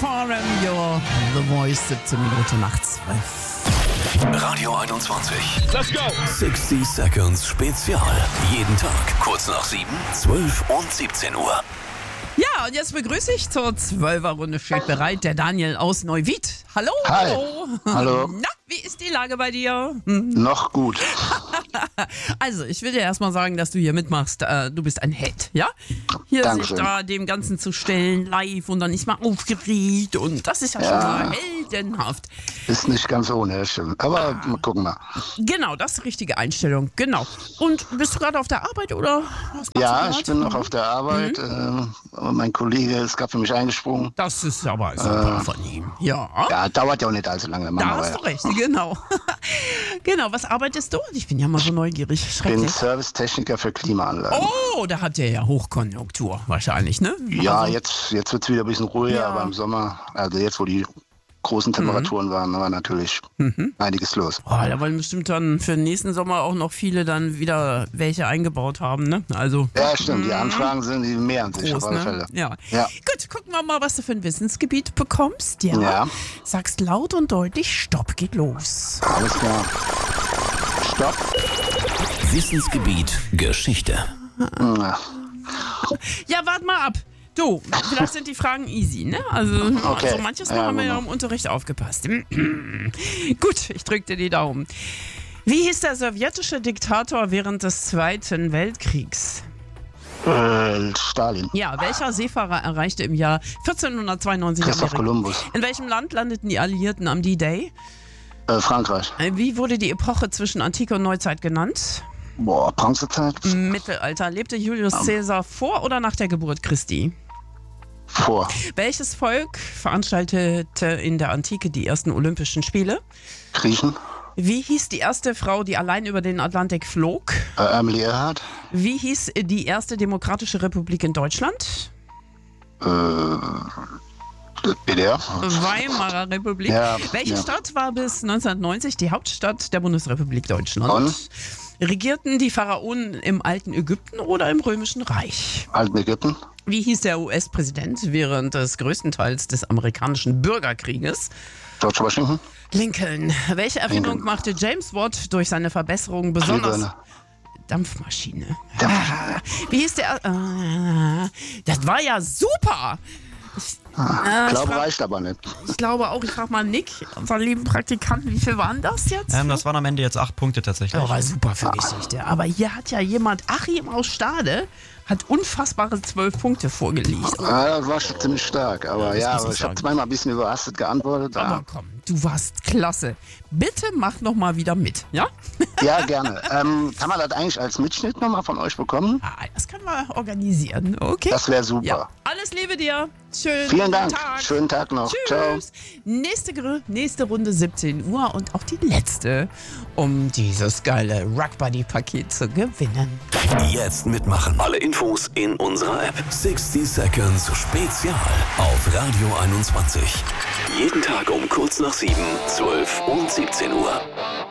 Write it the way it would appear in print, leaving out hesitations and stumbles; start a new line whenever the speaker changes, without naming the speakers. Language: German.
Forum, your The Voice, 17 Minuten nach 12.
Radio 21.
Let's go!
60 Seconds Spezial. Jeden Tag kurz nach 7, 12 und 17 Uhr.
Ja, und jetzt begrüße ich zur 12er-Runde. Steht bereit der Daniel aus Neuwied. Hallo.
Hi. Hallo.
Na, wie ist die Lage bei dir?
Noch gut.
Also, ich will dir erstmal sagen, dass du hier mitmachst. Du bist ein Held, ja? Hier
Dankeschön.
sich da dem Ganzen zu stellen, live und dann nicht mal aufgeregt. Und das ist ja schon mal heldenhaft.
Ist nicht ganz ohne, das stimmt. Aber gucken wir.
Genau, das ist die richtige Einstellung. Genau. Und bist du gerade auf der Arbeit oder? Was machst
Ja,
du grad?
ich bin noch auf der Arbeit. Aber mein Kollege ist gerade für mich eingesprungen.
Das ist aber super von ihm. Ja.
Ja, dauert ja auch nicht allzu lange.
Da hast du recht, genau. Genau, was arbeitest du? Ich bin ja mal so neugierig.
Ich bin
Schrecklich.
Servicetechniker für Klimaanlagen.
Oh, da habt ihr ja Hochkonjunktur wahrscheinlich, ne?
Ja,
Also,
jetzt wird es wieder ein bisschen ruhiger,
Ja.
aber im Sommer, also jetzt, wo die großen Temperaturen waren, war natürlich einiges los.
Oh, da wollen bestimmt dann für den nächsten Sommer auch noch viele dann wieder welche eingebaut haben, ne? Also
Ja, stimmt. Die Anfragen die mehren sich
groß,
auf alle
ne?
Fälle.
Ja.
Ja.
Gut, gucken wir mal, was du für ein Wissensgebiet bekommst. Ja.
Ja.
Sagst laut und deutlich, Stopp, geht los.
Alles klar. Stopp.
Wissensgebiet Geschichte.
Na,
Ja, warte mal ab. Du, vielleicht sind die Fragen easy, ne? Also,
Okay.
also manches Mal
Ja,
haben wir ja
genau.
im Unterricht aufgepasst. Gut, ich drück dir die Daumen. Wie hieß der sowjetische Diktator während des Zweiten Weltkriegs?
Stalin.
Ja, welcher Seefahrer erreichte im Jahr 1492
Christoph
Amerika?
Kolumbus.
In welchem Land landeten die Alliierten am D-Day?
Frankreich.
Wie wurde die Epoche zwischen Antike und Neuzeit genannt?
Boah, Bronzezeit?
Mittelalter. Lebte Julius Caesar vor oder nach der Geburt Christi?
Vor.
Welches Volk veranstaltete in der Antike die ersten Olympischen Spiele?
Griechen?
Wie hieß die erste Frau, die allein über den Atlantik flog?
Emily Earhart?
Wie hieß die erste demokratische Republik in Deutschland?
DDR?
Weimarer Republik.
Ja,
Welche
ja.
Stadt war bis 1990 die Hauptstadt der Bundesrepublik Deutschland?
Bonn.
Regierten die Pharaonen im alten Ägypten oder im Römischen Reich?
Alten Ägypten?
Wie hieß der US-Präsident während des größten Teils des amerikanischen Bürgerkrieges?
George Washington?
Lincoln. Welche Erfindung machte James Watt durch seine Verbesserung besonders?
Glühbirne.
Dampfmaschine.
Dampfmaschine.
Wie hieß der? Das war ja super.
Ich glaube,
frag-
reicht aber nicht.
Ich glaube auch, ich frage mal Nick, unseren lieben Praktikanten, wie viel waren das jetzt?
Das waren am Ende jetzt 8 Punkte tatsächlich.
Oh, war super für Geschichte. Aber hier hat ja jemand, Achim aus Stade, hat unfassbare 12 Punkte vorgelegt.
Das war schon ziemlich stark. Aber ja,
muss ich
ich habe
sagen.
zweimal ein bisschen überrastet geantwortet.
Aber komm, du warst klasse. Bitte mach noch mal wieder mit, ja?
Ja, gerne. Kann man das eigentlich als Mitschnitt nochmal von euch bekommen?
Das können wir organisieren, okay?
Das wäre super.
Ja. Alles Liebe dir. Schönen
Vielen Dank.
Tag.
Schönen Tag noch. Ciao.
Tschüss. Nächste Runde 17 Uhr und auch die letzte, um dieses geile Rock-Buddy-Paket zu gewinnen.
Jetzt mitmachen. Alle Infos in unserer App. 60 Seconds Spezial auf Radio 21. Jeden Tag um kurz nach 7, 12 und 17 Uhr.